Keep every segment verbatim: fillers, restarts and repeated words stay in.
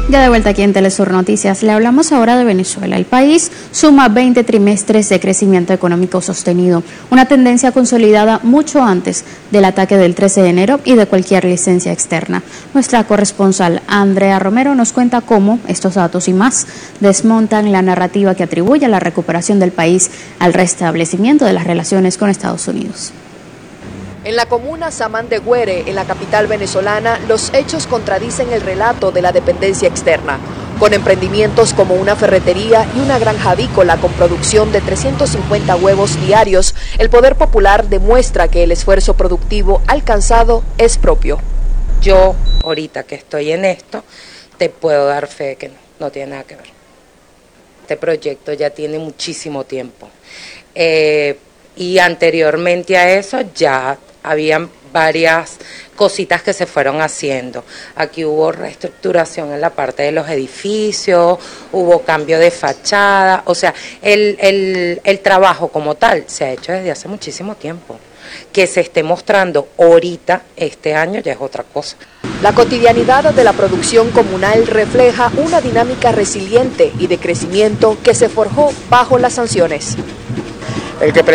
Ya de vuelta aquí en Telesur Noticias, le hablamos ahora de Venezuela. El país suma veinte trimestres de crecimiento económico sostenido, una tendencia consolidada mucho antes del ataque del trece de enero y de cualquier licencia externa. Nuestra corresponsal Andrea Romero nos cuenta cómo estos datos y más desmontan la narrativa que atribuye a la recuperación del país al restablecimiento de las relaciones con Estados Unidos. En la comuna Samán de Güere, en la capital venezolana, los hechos contradicen el relato de la dependencia externa. Con emprendimientos como una ferretería y una granja avícola con producción de trescientos cincuenta huevos diarios, el poder popular demuestra que el esfuerzo productivo alcanzado es propio. Yo, ahorita que estoy en esto, te puedo dar fe de que no, no tiene nada que ver. Este proyecto ya tiene muchísimo tiempo. Eh, y anteriormente a eso ya habían varias cositas que se fueron haciendo. Aquí hubo reestructuración en la parte de los edificios, hubo cambio de fachada, o sea, el, el, el trabajo como tal se ha hecho desde hace muchísimo tiempo. Que se esté mostrando ahorita, este año, ya es otra cosa. La cotidianidad de la producción comunal refleja una dinámica resiliente y de crecimiento que se forjó bajo las sanciones. El que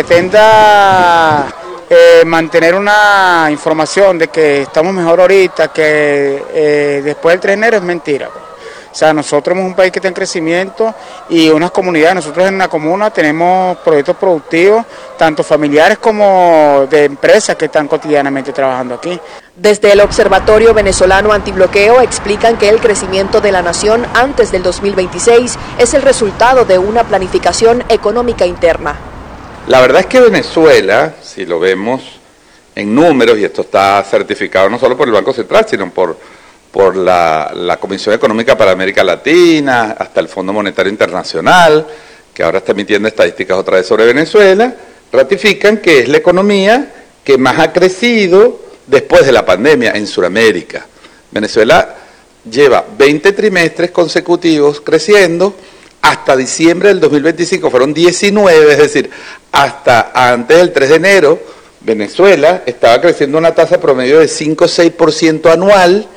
pretenda eh, mantener una información de que estamos mejor ahorita, que eh, después del tres de enero, es mentira. O sea, nosotros somos un país que está en crecimiento y unas comunidades, nosotros en la comuna tenemos proyectos productivos, tanto familiares como de empresas que están cotidianamente trabajando aquí. Desde el Observatorio Venezolano Antibloqueo explican que el crecimiento de la nación antes del dos mil veintiséis es el resultado de una planificación económica interna. La verdad es que Venezuela, si lo vemos en números, y esto está certificado no solo por el Banco Central, sino por, por la, la Comisión Económica para América Latina, hasta el Fondo Monetario Internacional, que ahora está emitiendo estadísticas otra vez sobre Venezuela, ratifican que es la economía que más ha crecido después de la pandemia en Sudamérica. Venezuela lleva veinte trimestres consecutivos creciendo. Hasta diciembre del dos mil veinticinco fueron diecinueve, es decir, hasta antes del tres de enero, Venezuela estaba creciendo a una tasa promedio de cinco o seis por ciento anual,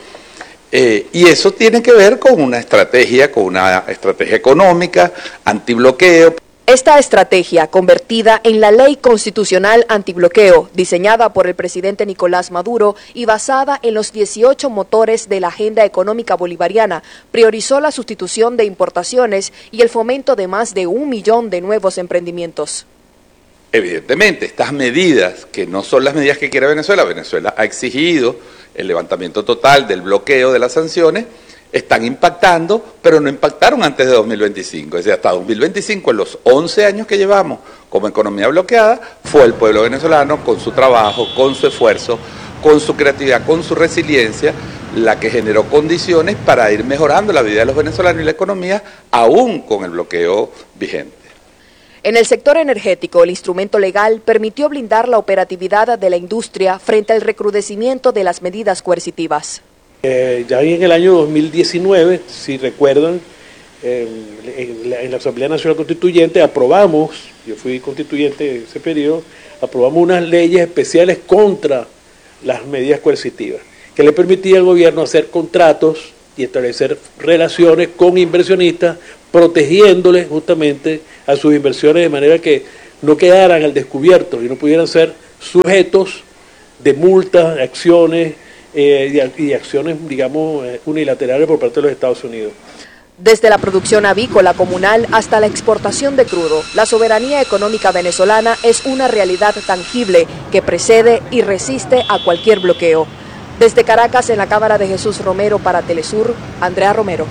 eh, y eso tiene que ver con una estrategia, con una estrategia económica, antibloqueo. Esta estrategia, convertida en la Ley Constitucional Antibloqueo, diseñada por el presidente Nicolás Maduro y basada en los dieciocho motores de la Agenda Económica Bolivariana, priorizó la sustitución de importaciones y el fomento de más de un millón de nuevos emprendimientos. Evidentemente, estas medidas, que no son las medidas que quiere Venezuela, Venezuela ha exigido el levantamiento total del bloqueo de las sanciones, están impactando, pero no impactaron antes de dos mil veinticinco. Es decir, hasta dos mil veinticinco, en los once años que llevamos como economía bloqueada, fue el pueblo venezolano con su trabajo, con su esfuerzo, con su creatividad, con su resiliencia, la que generó condiciones para ir mejorando la vida de los venezolanos y la economía, aún con el bloqueo vigente. En el sector energético, el instrumento legal permitió blindar la operatividad de la industria frente al recrudecimiento de las medidas coercitivas. Eh, ya en el año dos mil diecinueve, si recuerdan, eh, en, la, en la Asamblea Nacional Constituyente aprobamos, yo fui constituyente en ese periodo, aprobamos unas leyes especiales contra las medidas coercitivas, que le permitía al gobierno hacer contratos y establecer relaciones con inversionistas, protegiéndoles justamente a sus inversiones de manera que no quedaran al descubierto y no pudieran ser sujetos de multas, acciones, Eh, y acciones, digamos, unilaterales por parte de los Estados Unidos. Desde la producción avícola comunal hasta la exportación de crudo, la soberanía económica venezolana es una realidad tangible que precede y resiste a cualquier bloqueo. Desde Caracas, en la Cámara de Jesús Romero para Telesur, Andrea Romero.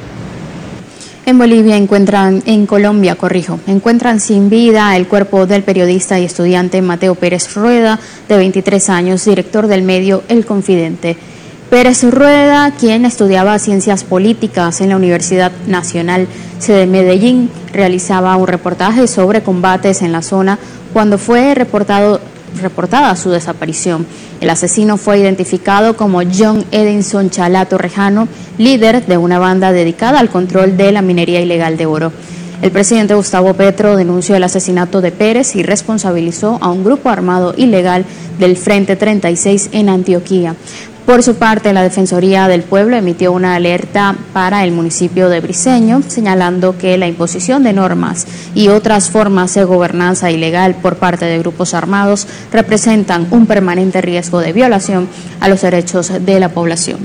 En Bolivia encuentran, en Colombia, corrijo, encuentran sin vida el cuerpo del periodista y estudiante Mateo Pérez Rueda, de veintitrés años, director del medio El Confidente. Pérez Rueda, quien estudiaba ciencias políticas en la Universidad Nacional de Medellín, realizaba un reportaje sobre combates en la zona cuando fue reportado reportada su desaparición. El asesino fue identificado como John Edinson Chalá Torrejano, líder de una banda dedicada al control de la minería ilegal de oro. El presidente Gustavo Petro denunció el asesinato de Pérez y responsabilizó a un grupo armado ilegal del Frente treinta y seis en Antioquia. Por su parte, la Defensoría del Pueblo emitió una alerta para el municipio de Briceño, señalando que la imposición de normas y otras formas de gobernanza ilegal por parte de grupos armados representan un permanente riesgo de violación a los derechos de la población.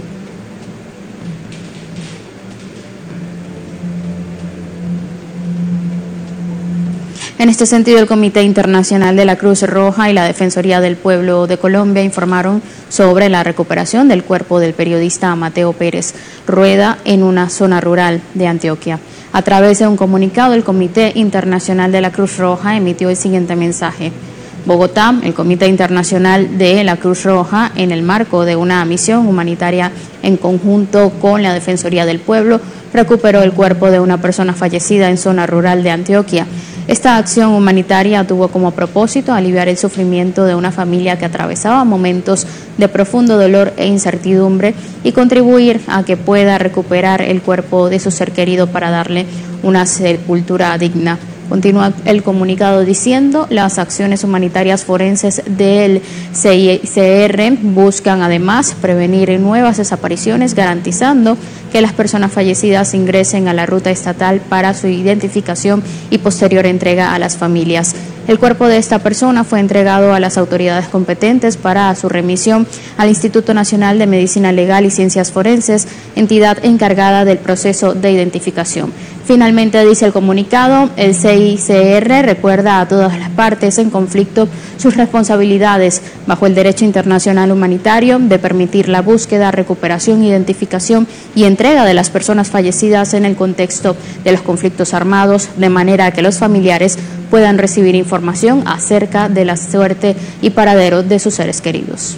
En este sentido, el Comité Internacional de la Cruz Roja y la Defensoría del Pueblo de Colombia informaron sobre la recuperación del cuerpo del periodista Mateo Pérez Rueda en una zona rural de Antioquia. A través de un comunicado, el Comité Internacional de la Cruz Roja emitió el siguiente mensaje. Bogotá, el Comité Internacional de la Cruz Roja, en el marco de una misión humanitaria en conjunto con la Defensoría del Pueblo, recuperó el cuerpo de una persona fallecida en zona rural de Antioquia. Esta acción humanitaria tuvo como propósito aliviar el sufrimiento de una familia que atravesaba momentos de profundo dolor e incertidumbre y contribuir a que pueda recuperar el cuerpo de su ser querido para darle una sepultura digna. Continúa el comunicado diciendo, las acciones humanitarias forenses del C I C R buscan además prevenir nuevas desapariciones, garantizando que las personas fallecidas ingresen a la ruta estatal para su identificación y posterior entrega a las familias. El cuerpo de esta persona fue entregado a las autoridades competentes para su remisión al Instituto Nacional de Medicina Legal y Ciencias Forenses, entidad encargada del proceso de identificación. Finalmente, dice el comunicado, el C I C R recuerda a todas las partes en conflicto sus responsabilidades bajo el derecho internacional humanitario de permitir la búsqueda, recuperación, identificación y entrega de las personas fallecidas en el contexto de los conflictos armados, de manera que los familiares puedan recibir información acerca de la suerte y paradero de sus seres queridos.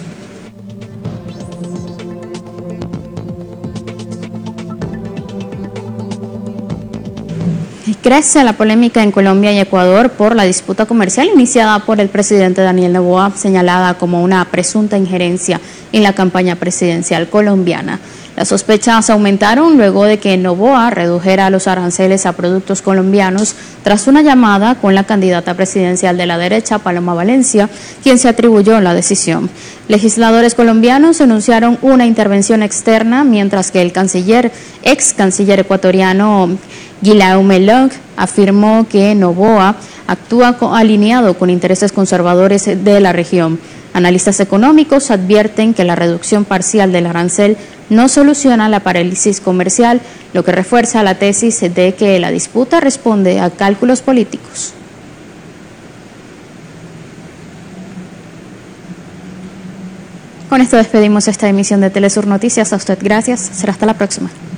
Crece la polémica en Colombia y Ecuador por la disputa comercial iniciada por el presidente Daniel Noboa, señalada como una presunta injerencia en la campaña presidencial colombiana. Las sospechas aumentaron luego de que Noboa redujera los aranceles a productos colombianos tras una llamada con la candidata presidencial de la derecha, Paloma Valencia, quien se atribuyó la decisión. Legisladores colombianos anunciaron una intervención externa, mientras que el canciller, ex canciller ecuatoriano Guillaume Locke, afirmó que Noboa actúa alineado con intereses conservadores de la región. Analistas económicos advierten que la reducción parcial del arancel no soluciona la parálisis comercial, lo que refuerza la tesis de que la disputa responde a cálculos políticos. Con esto despedimos esta emisión de Telesur Noticias. A usted gracias. Será hasta la próxima.